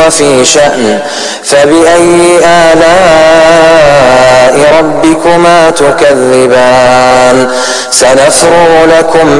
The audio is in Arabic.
وفي شأن فبأي آلاء ربكما تكذبان سنفرغ لكم